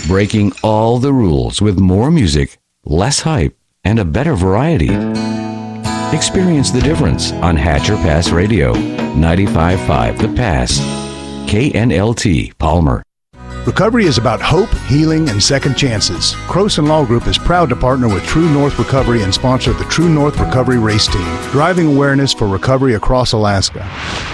breaking all the rules with more music, less hype, and a better variety. Experience the difference on Hatcher Pass Radio, 95.5 The Pass, KNLT Palmer. Recovery is about hope, healing, and second chances. Croson Law Group is proud to partner with True North Recovery and sponsor the True North Recovery Race Team, driving awareness for recovery across Alaska.